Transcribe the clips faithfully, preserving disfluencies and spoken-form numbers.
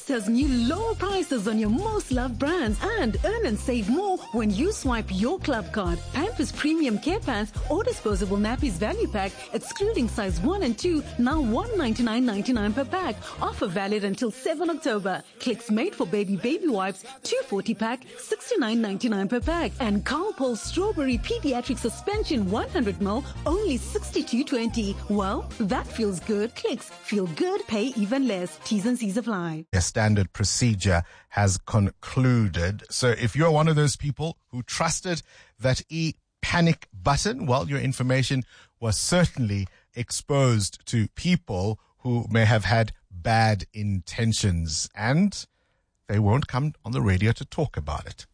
Next has new lower prices on your most loved brands, and earn and save more when you swipe your club card. Pampers Premium Care Pants or disposable nappies value pack, excluding size one and two, now one hundred ninety-nine dollars and ninety-nine cents per pack. Offer valid until seventh of October. Clicks Made for Baby baby wipes, two forty pack, sixty-nine dollars and ninety-nine cents per pack. And Carlpol Strawberry Pediatric Suspension one hundred milliliters, only sixty-two twenty. Well, that feels good. Clicks feel good, pay even less. T's and C's apply. A standard procedure has concluded. So if you're one of those people who trusted that e-panic button, well, your information was certainly exposed to people who may have had bad intentions, and they won't come on the radio to talk about it.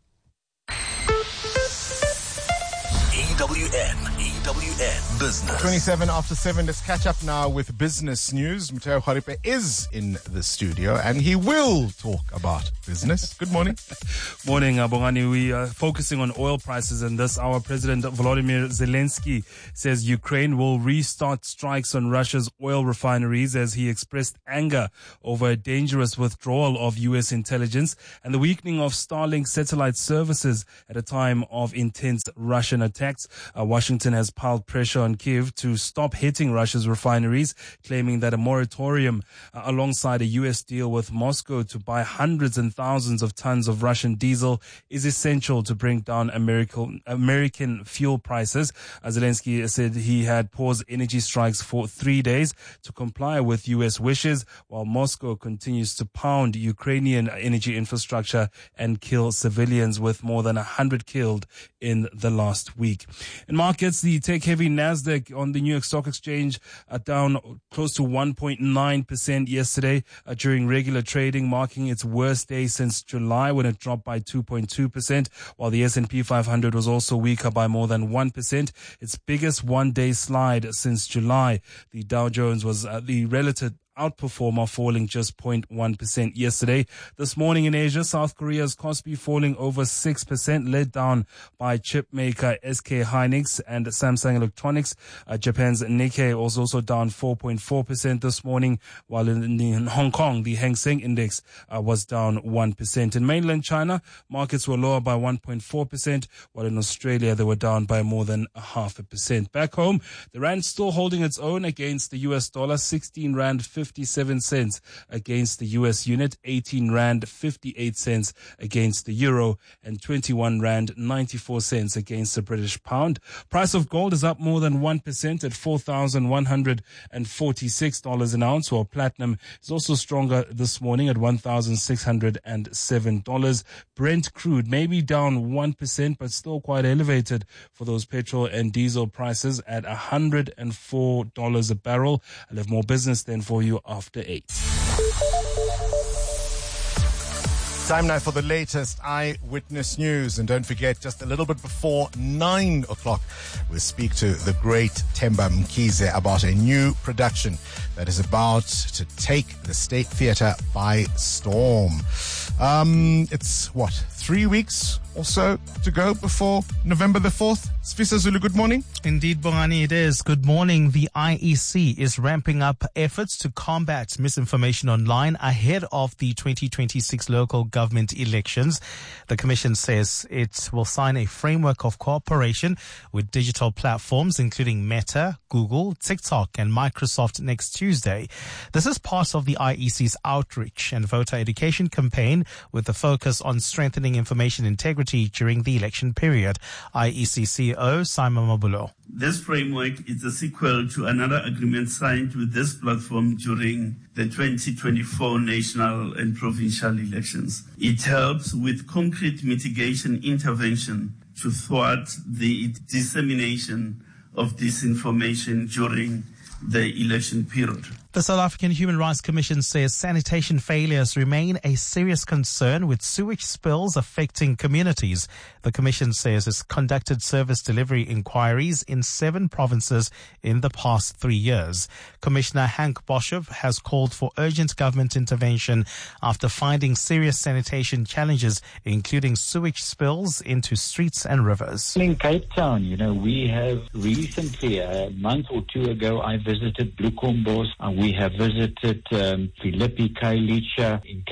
E W N, E W N Business. twenty-seven after seven. Let's catch up now with business news. Muteo Kharipe is in the studio and he will talk about business. Good morning. Morning, Bongani. We are focusing on oil prices, and this hour President Volodymyr Zelensky says Ukraine will restart strikes on Russia's oil refineries as he expressed anger over a dangerous withdrawal of U S intelligence and the weakening of Starlink satellite services at a time of intense Russian attacks. Uh, Washington has piled pressure on Kyiv to stop hitting Russia's refineries, claiming that a moratorium uh, alongside a U S deal with Moscow to buy hundreds and thousands of tons of Russian diesel is essential to bring down American, American fuel prices. Uh, Zelensky said he had paused energy strikes for three days to comply with U S wishes, while Moscow continues to pound Ukrainian energy infrastructure and kill civilians, with more than one hundred killed in the last week. In markets, the tech-heavy Nasdaq on the New York Stock Exchange are down close to one point nine percent yesterday uh, during regular trading, marking its worst day since July when it dropped by two point two percent, while the S and P five hundred was also weaker by more than one percent, its biggest one-day slide since July. The Dow Jones was uh, the relative outperformer, falling just zero point one percent yesterday. This morning in Asia, South Korea's Kospi falling over six percent, led down by chip maker S K Hynix and Samsung Electronics. Uh, Japan's Nikkei was also down four point four percent this morning, while in, in Hong Kong, the Hang Seng Index uh, was down one percent. In mainland China, markets were lower by one point four percent, while in Australia, they were down by more than a half a percent. Back home, the rand still holding its own against the U S dollar, sixteen rand fifty-seven cents against the U S unit, eighteen rand fifty-eight cents against the euro, and twenty-one rand ninety-four cents against the British pound. Price of gold is up more than one percent at four thousand one hundred forty-six dollars an ounce, while platinum is also stronger this morning at one thousand six hundred seven dollars. Brent crude may be down one percent, but still quite elevated for those petrol and diesel prices at one hundred four dollars a barrel. I'll have more business then for you after eight. Time now for the latest eyewitness news. And don't forget, just a little bit before nine o'clock, we'll speak to the great Themba Mkhize about a new production that is about to take the State Theatre by storm. Um, it's, what, three weeks or so to go before November the fourth? Sfisa Zulu, good morning. Indeed, Bongani, it is. Good morning. The I E C is ramping up efforts to combat misinformation online ahead of the twenty twenty-six local government elections. The Commission says it will sign a framework of cooperation with digital platforms, including Meta, Google, TikTok, and Microsoft next Tuesday. This is part of the I E C's outreach and voter education campaign with a focus on strengthening information integrity during the election period. I E C C E O Simon Mabulo. This framework is a sequel to another agreement signed with this platform during the twenty twenty-four national and provincial elections. It helps with concrete mitigation intervention to thwart the dissemination of disinformation during the election period. The South African Human Rights Commission says sanitation failures remain a serious concern, with sewage spills affecting communities. The Commission says it's conducted service delivery inquiries in seven provinces in the past three years. Commissioner Hank Boshoff has called for urgent government intervention after finding serious sanitation challenges, including sewage spills into streets and rivers. In Cape Town, you know, we have recently, a month or two ago, I visited Bloemfontein. We have visited um, Philippi, Khayelitsha in